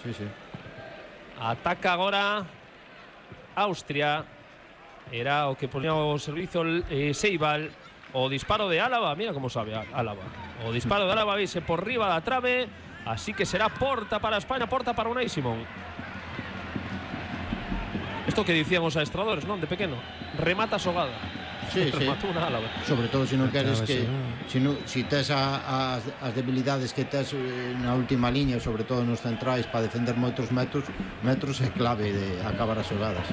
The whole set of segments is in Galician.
Sí, sí. Ataca agora Austria. Era o que ponía o servizo Seibal. O disparo de Álava, mira como sabe Álava. O disparo de Álava, veise por riba da trave. Así que será porta para España, porta para Unai Simón. Esto que dicían os adestradores, non? De pequeno. Remata xogada. Sí, sí. Una Álava. Sobre todo se non queres que si tes as debilidades que tes na última liña, sobre todo nos centrais, para defender moitos metros é clave de acabar as xogadas.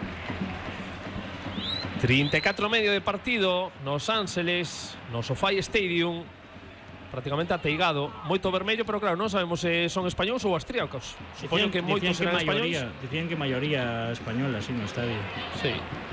34 medio de partido nos Ángeles, no SoFi Stadium. Prácticamente ateigado, moito vermello, pero claro, non sabemos se son españoles ou austríacos. Supoño que moitos serán españoles. Dicían que maioría española, sí, no estadio. Sí.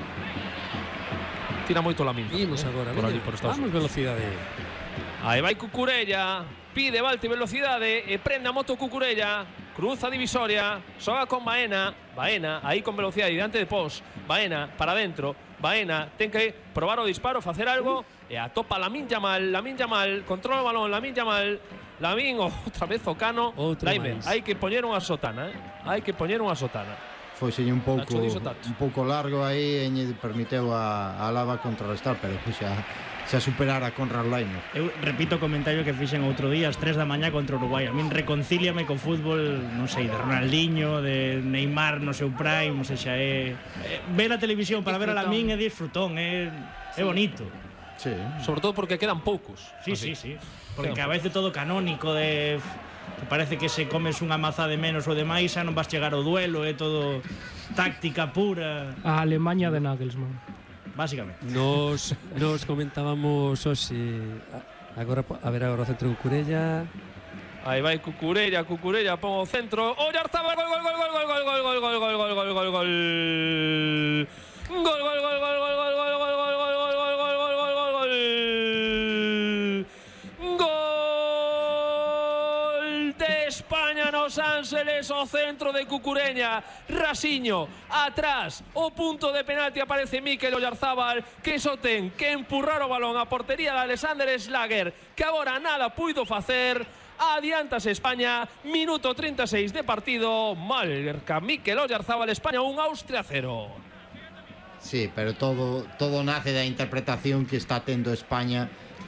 Tira moito la minta. Imos agora, por allí, por Estados vamos Unidos. velocidade. Aí vai Cucurella, pide Valti velocidade e prende a moto Cucurella, cruza a divisoria, xoga con Baena, aí con velocidade diante de Pos, Baena para dentro, Baena ten que probar o disparo, facer algo e atopa Lamine Yamal, controla o balón, Lamine Yamal, outra vez o Cano, Laime, hai que poñer unha sotana, hai que poñer unha sotana. Foise un pouco largo aí e permiteu a Álava contrarrestar, pero xa superara con Raulaino. Eu repito o comentario que fixen outro día ás 3 da mañá contra Uruguai. A min reconcíliame co fútbol, non sei, de Ronaldinho, de Neymar no seu prime, non sei, xa é ver a televisión para ver a Lamine é disfrutón, é bonito. Sí. Sobre todo porque quedan poucos. Sí. Porque a veces todo canónico de que parece que se comes unha mazá de menos ou de máis xa non vas chegar ao duelo, é todo táctica pura. A Alemanha de Nagelsmann. Básicamente. Nos comentábamos hoxe agora a ver agora o centro de Cucurella. Aí vai Cucurella, pon o centro. Oyarzabal, gol. Los Ángeles, o centro de Cucurella, Rasiño, atrás, o punto de penalti aparece Mikel Oyarzabal, que só ten que empurrar o balón a portería de Alexander Schlager, que agora nada puido facer. Adiantase España, minuto 36 de partido, marca Mikel Oyarzabal, España 1, Austria 0. Sí, pero todo nace da interpretación que está tendo España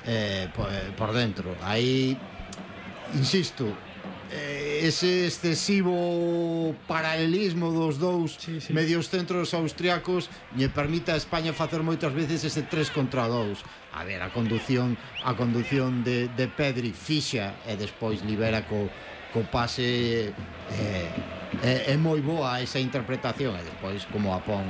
por dentro. Aí, insisto, ese excesivo paralelismo dos dous medios centros austriacos lle permite a España facer moitas veces ese 3 contra 2. A ver, a condución de Pedri fixa e despois libera co pase, é moi boa esa interpretación, e despois como a pon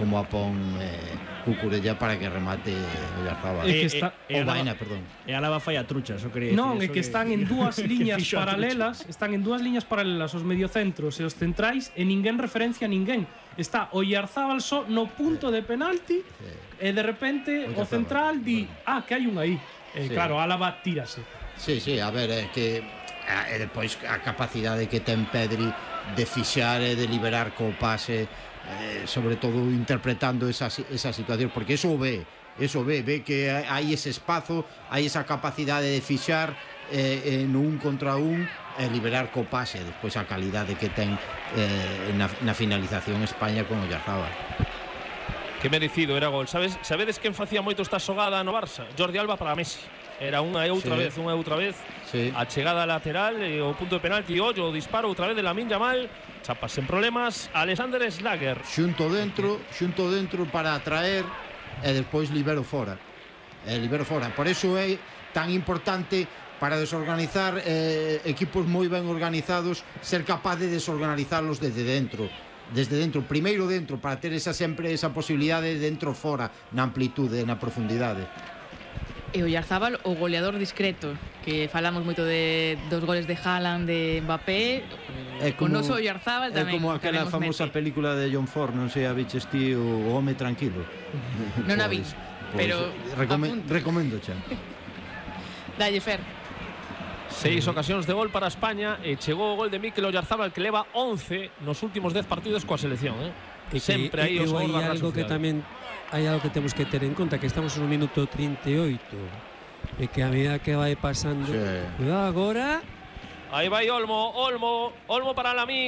Cucurella para que remate Oyarzabal. O Baena, perdón. E Álava fai a trucha, eso quería decir. Non, é que están en dúas liñas paralelas, os mediocentros e os centrais e ninguén referencia a ninguén. Está Oyarzabal só no punto de penalti e de repente o central di, que hai un aí. Claro, Álava tírase. Sí, a ver, é que depois a capacidade que ten Pedri de fixar e de liberar co pase, sobre todo interpretando esa situación, porque eso ve que hai ese espazo, hai esa capacidade de fixar no un contra un e liberar co pase, despois a calidade que ten na finalización España con Oyarzabal. Que merecido era gol. Sabedes quen facía moito esta xogada no Barça? Jordi Alba para Messi. Era unha e outra vez a chegada lateral, o punto de penalti, o disparo outra vez de Lamine Yamal, chapas sen problemas, Alexander Schlager xunto dentro para atraer e despois libero fora. Por eso é tan importante para desorganizar equipos moi ben organizados, ser capaz de desorganizarlos desde dentro, primeiro dentro, para ter sempre esa posibilidade de dentro fora, na amplitude, na profundidade. E Oyarzabal, o goleador discreto, que falamos moito dos goles de Haaland, de Mbappé, con noso Oyarzabal tamén. É como aquela famosa película de John Ford, non sei a biches ti, o Home Tranquilo. Non a vi, pero recomendo xa. Dalle, Fer. 6 ocasións de gol para España e chegou o gol de Mikel Oyarzabal, que leva 11 nos últimos 10 partidos coa selección, sempre aí os gols da algo que tamén hai algo que temos que ter en conta, que estamos no minuto 38 e que a medida que vai pasando, cuidado agora, aí vai Olmo para Lamine.